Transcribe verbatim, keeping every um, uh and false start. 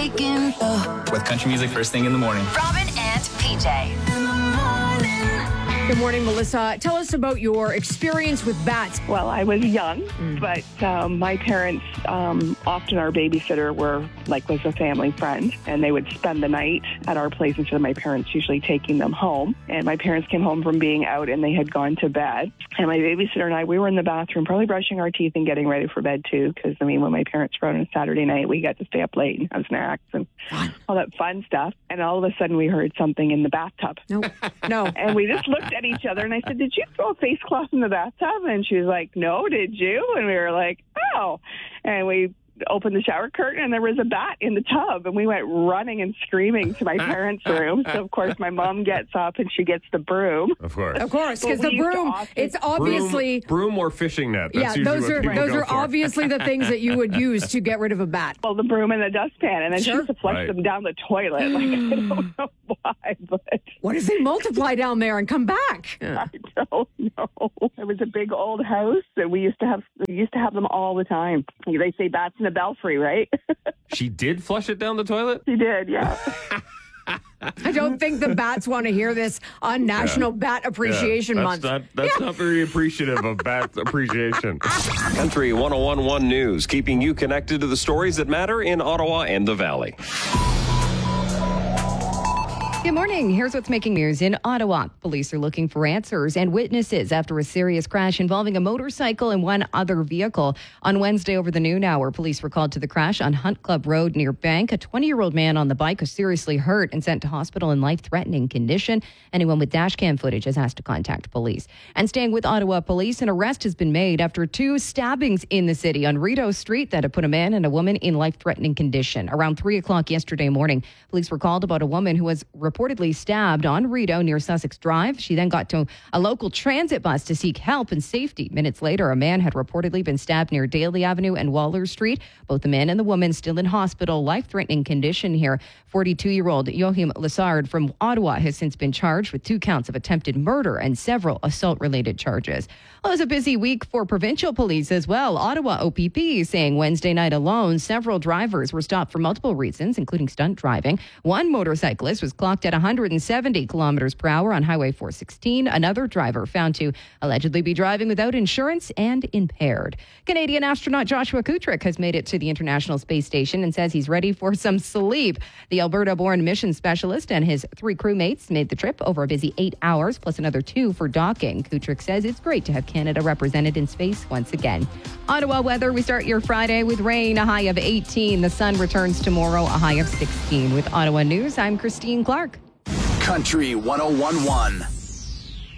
waking up. With country music first thing in the morning. Robin and P J. In the morning. Good morning, Melissa. Tell us about your experience with bats. Well, I was young, mm. but um, my parents, um, often our babysitter were like was a family friend, and they would spend the night at our place instead of my parents usually taking them home. And my parents came home from being out, and they had gone to bed. And my babysitter and I, we were in the bathroom, probably brushing our teeth and getting ready for bed too. Because I mean, when my parents were out on a Saturday night, we got to stay up late and have snacks and all that fun stuff. And all of a sudden, we heard something in the bathtub. No, no. And we just looked at each other, and I said, "Did you throw a face cloth in the bathtub?" And she was like, "No, did you?" And we were like, "Oh." And we opened the shower curtain, and there was a bat in the tub, and we went running and screaming to my parents' room. So, of course, my mom gets up, and she gets the broom. Of course. Of course, because the broom, often, it's obviously... Broom, broom or fishing net. That's yeah, those are those are for. obviously the things that you would use to get rid of a bat. Well, the broom and the dustpan, and then sure. she used to flush right. them down the toilet. Like, I don't know why, but... What if they multiply down there and come back? I don't know. It was a big old house, and we used to have we used to have them all the time. They say bats in a belfry, right? She did flush it down the toilet? She did, yeah. I don't think the bats want to hear this on National yeah. Bat Appreciation yeah, Month. That's, not, that's yeah. not very appreciative of bat appreciation. Country one oh one point one News, keeping you connected to the stories that matter in Ottawa and the Valley. Good morning. Here's what's making news in Ottawa. Police are looking for answers and witnesses after a serious crash involving a motorcycle and one other vehicle. On Wednesday over the noon hour, police were called to the crash on Hunt Club Road near Bank. A twenty-year-old man on the bike was seriously hurt and sent to hospital in life-threatening condition. Anyone with dash cam footage has asked to contact police. And staying with Ottawa police, an arrest has been made after two stabbings in the city on Rideau Street that have put a man and a woman in life-threatening condition. Around three o'clock yesterday morning, police were called about a woman who was reportedly stabbed on Rideau near Sussex Drive. She then got to a local transit bus to seek help and safety. Minutes later, a man had reportedly been stabbed near Daly Avenue and Waller Street. Both the man and the woman still in hospital, life-threatening condition here. forty-two-year-old Joachim Lessard from Ottawa has since been charged with two counts of attempted murder and several assault-related charges. Well, it was a busy week for provincial police as well. Ottawa O P P saying Wednesday night alone, several drivers were stopped for multiple reasons, including stunt driving. One motorcyclist was clocked at one hundred seventy kilometers per hour on Highway four sixteen. Another driver found to allegedly be driving without insurance and impaired. Canadian astronaut Joshua Kutrick has made it to the International Space Station and says he's ready for some sleep. The Alberta-born mission specialist and his three crewmates made the trip over a busy eight hours, plus another two for docking. Kutrick says it's great to have Canada represented in space once again. Ottawa weather, we start your Friday with rain, a high of eighteen. The sun returns tomorrow, a high of sixteen. With Ottawa News, I'm Christine Clark. Country one oh one point one.